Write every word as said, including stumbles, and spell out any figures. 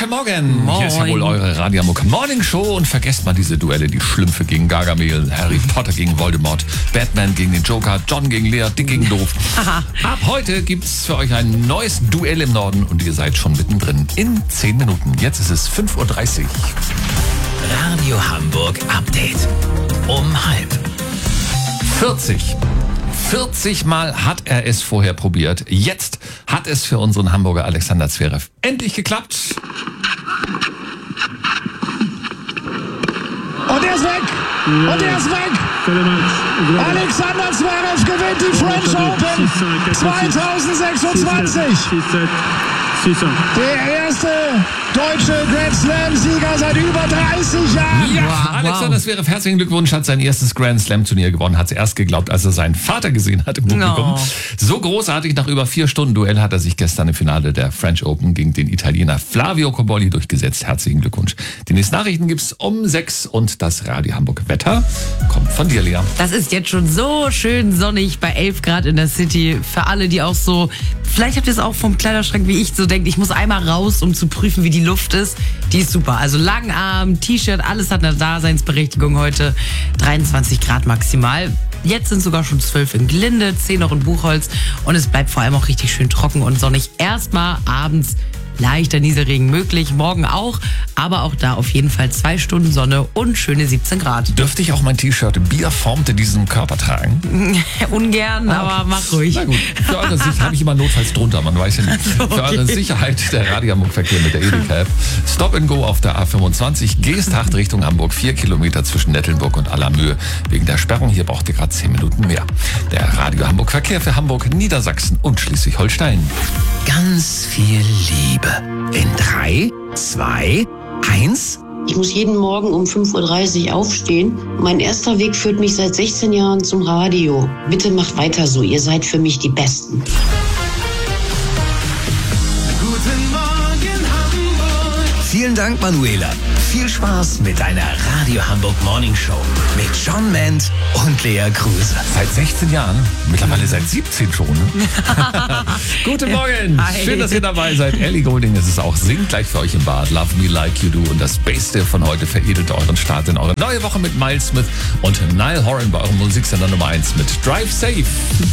Guten Morgen. Moin. Hier ist ja wohl eure Radio Hamburg Morning Show und vergesst mal diese Duelle, die Schlümpfe gegen Gargamel, Harry Potter gegen Voldemort, Batman gegen den Joker, John gegen Lea, Dick gegen Doof. Ab heute gibt's für euch ein neues Duell im Norden und ihr seid schon mittendrin in zehn Minuten. Jetzt ist es fünf Uhr dreißig. Radio Hamburg Update. Um halb. vierzig. vierzig Mal hat er es vorher probiert. Jetzt hat es für unseren Hamburger Alexander Zverev endlich geklappt. Und er ist weg! Und er ist weg! Alexander Zverev gewinnt die French Open zwanzig sechsundzwanzig. Der erste deutsche Grand Slam-Sieger seit über dreißig Jahren. Ja, Wow, Alexander wow. Zverev, herzlichen Glückwunsch, hat sein erstes Grand Slam-Turnier gewonnen. Hat es erst geglaubt, als er seinen Vater gesehen hat im Publikum. No. So großartig, nach über vier Stunden Duell hat er sich gestern im Finale der French Open gegen den Italiener Flavio Cobolli durchgesetzt. Herzlichen Glückwunsch. Die nächsten Nachrichten gibt's um sechs und das Radio Hamburg Wetter kommt von dir, Lea. Das ist jetzt schon so schön sonnig bei elf Grad in der City. Für alle, die auch so, vielleicht habt ihr es auch vom Kleiderschrank wie ich, so denkt, ich muss einmal raus, um zu prüfen, wie die Luft ist. Die ist super. Also Langarm, T-Shirt, alles hat eine Daseinsberechtigung heute. dreiundzwanzig Grad maximal. Jetzt sind sogar schon zwölf in Glinde, zehn noch in Buchholz. Und es bleibt vor allem auch richtig schön trocken und sonnig. Erstmal abends leichter Nieselregen möglich, morgen auch, aber auch da auf jeden Fall zwei Stunden Sonne und schöne siebzehn Grad. Dürfte ich auch mein T-Shirt Bier formte diesen Körper tragen? Ungern, aber mach ruhig. Na gut, für eure Sicherheit habe ich immer notfalls drunter, man weiß ja nicht. Für eure Sicherheit der Radio Hamburg Verkehr mit der Edeka-App. Stop and Go auf der A fünfundzwanzig, Geesthacht Richtung Hamburg, vier Kilometer zwischen Nettelnburg und Allermöhe. Wegen der Sperrung hier braucht ihr gerade zehn Minuten mehr. Der Radio Hamburg Verkehr für Hamburg, Niedersachsen und Schleswig-Holstein. Ganz viel Liebe. In drei, zwei, eins. Ich muss jeden Morgen um fünf Uhr dreißig aufstehen. Mein erster Weg führt mich seit sechzehn Jahren zum Radio. Bitte macht weiter so, ihr seid für mich die Besten. Guten Morgen Hamburg. Vielen Dank, Manuela. Viel Spaß mit deiner Radio Hamburg Morning Show mit John Ment und Lea Kruse. Seit sechzehn Jahren, mittlerweile seit siebzehn schon. Ne? Guten Morgen, Hi. schön, dass ihr dabei seid. Ellie Goulding ist es auch, singt gleich für euch im Bad. Love Me Like You Do und das Beste von heute veredelt euren Start in eure neue Woche mit Miles Smith und Niall Horan bei eurem Musiksender Nummer eins mit Drive Safe.